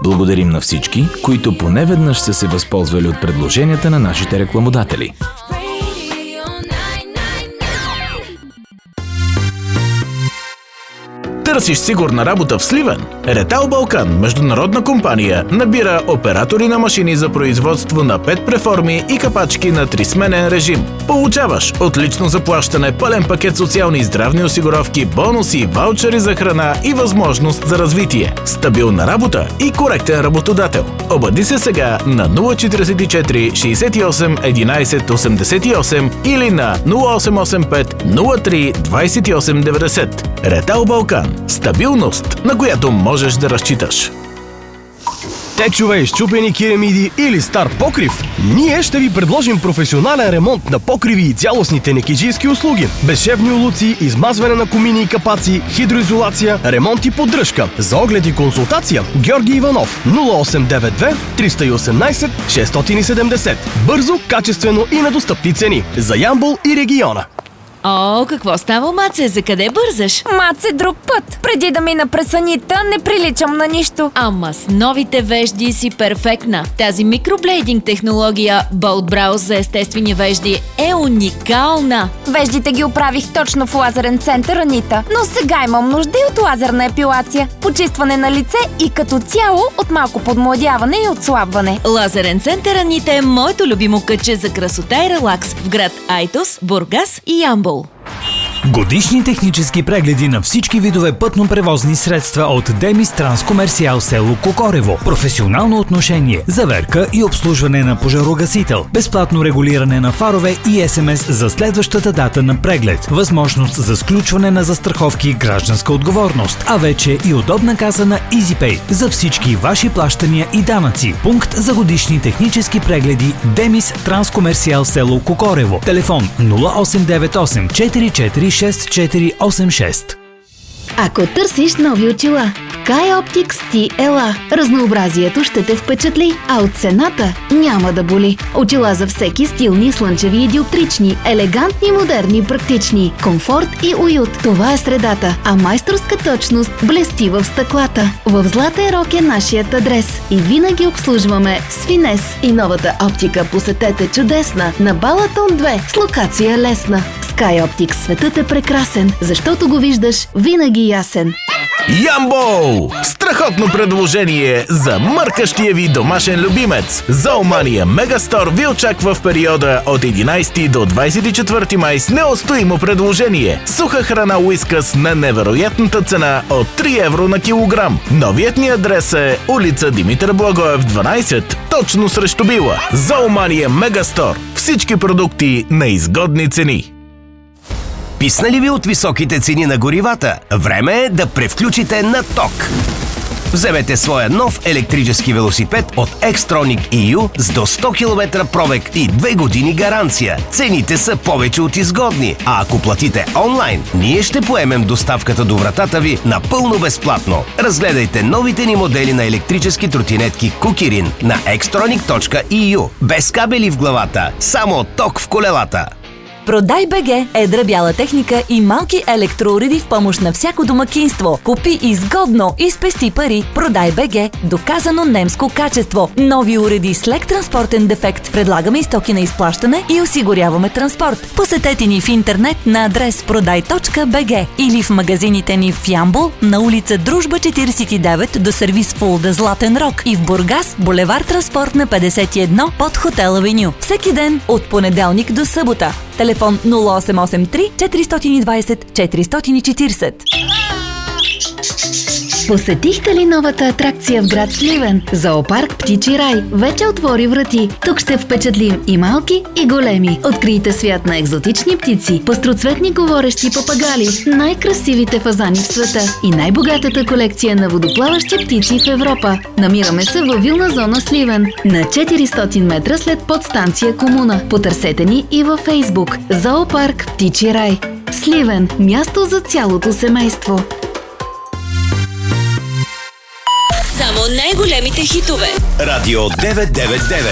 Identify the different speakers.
Speaker 1: Благодарим на всички, които поне веднъж са се възползвали от предложенията на нашите рекламодатели.
Speaker 2: Търсиш сигурна работа в Сливен? Ретал Балкан, международна компания, набира оператори на машини за производство на пет преформи и капачки на трисменен режим. Получаваш отлично заплащане, пълен пакет социални и здравни осигуровки, бонуси, ваучери за храна и възможност за развитие. Стабилна работа и коректен работодател. Обади се сега на 044 68 11 88 или на 0885 03 28 90. Ретал Балкан. Стабилност, на която можеш да разчиташ.
Speaker 3: Течове, счупени керамиди или стар покрив? Ние ще ви предложим професионален ремонт на покриви и цялостните некеджийски услуги. Безшевни улуци, измазване на комини и капаци, хидроизолация, ремонт и поддръжка. За оглед и консултация Георги Иванов 0892 318 670. Бързо, качествено и на достъпни цени. За Ямбол и региона.
Speaker 4: О, какво става, Маце? За къде бързаш?
Speaker 5: Маце, друг път. Преди да мина през санита, не приличам на нищо.
Speaker 4: Ама с новите вежди си перфектна. Тази микроблейдинг технология Bold Brows за естествени вежди е уникална.
Speaker 5: Веждите ги оправих точно в лазерен център, Анита. Но сега имам нужда и от лазерна епилация. Почистване на лице и като цяло от малко подмладяване и отслабване.
Speaker 4: Лазерен център, Анита, е моето любимо кътче за красота и релакс в град Айтос, Бургас и Ямбол.
Speaker 6: Годишни технически прегледи на всички видове пътно-превозни средства от Демис Транскомерсиал село Кокорево. Професионално отношение, заверка и обслужване на пожарогасител. Безплатно регулиране на фарове и СМС за следващата дата на преглед. Възможност за сключване на застраховки и гражданска отговорност. А вече и удобна каса на EasyPay за всички ваши плащания и данъци. Пункт за годишни технически прегледи Демис Транскомерсиал село Кокорево. Телефон 0898 44 6486.
Speaker 7: Ако търсиш нови очила, в Sky Optics ти ела. Разнообразието ще те впечатли, а от цената няма да боли. Очила за всеки, стилни, слънчеви и диоптрични, елегантни, модерни, практични, комфорт и уют. Това е средата, а майсторска точност блести в стъклата. В Златен рок е нашият адрес и винаги обслужваме с финес. И новата оптика посетете чудесна на Балатон 2 с локация лесна. Sky Optics, светът е прекрасен, защото го виждаш винаги ясен.
Speaker 2: Ямбол! Страхотно предложение за мъркащия ви домашен любимец. Зоомания Мегастор ви очаква в периода от 11 до 24 май с неустоимо предложение. Суха храна Уискъс на невероятната цена от 3 евро на килограм. Новият ни адрес е улица Димитър Благоев 12, точно срещу Била. Зоомания Мегастор. Всички продукти на изгодни цени.
Speaker 8: Писнали ви от високите цени на горивата? Време е да превключите на ток. Вземете своя нов електрически велосипед от Xtronic EU с до 100 км пробег и 2 години гаранция. Цените са повече от изгодни, а ако платите онлайн, ние ще поемем доставката до вратата ви напълно безплатно. Разгледайте новите ни модели на електрически тротинетки Кукирин на xtronic.eu. Без кабели в главата, само ток в колелата.
Speaker 9: Продай БГ, едра бяла техника и малки електроуреди в помощ на всяко домакинство. Купи изгодно и спести пари. Продай БГ, доказано немско качество. Нови уреди с лек транспортен дефект. Предлагаме и стоки на изплащане и осигуряваме транспорт. Посетете ни в интернет на адрес продай.bg или в магазините ни в Ямбол на улица Дружба 49 до сервис Фулда Златен рок и в Бургас, булевар Транспортна 51 под Хотел Авеню. Всеки ден от понеделник до събота. Телефон 0883 420 440.
Speaker 7: Посетихте ли новата атракция в град Сливен? Зоопарк Птичи рай вече отвори врати. Тук ще впечатлим и малки, и големи. Открийте свят на екзотични птици, пъстроцветни говорещи папагали, най-красивите фазани в света и най-богатата колекция на водоплаващи птици в Европа. Намираме се във вилна зона Сливен, на 400 метра след подстанция Комуна. Потърсете ни и във Фейсбук. Зоопарк Птичи рай. Сливен. Място за цялото семейство.
Speaker 4: Само най-големите хитове.
Speaker 8: Радио 999.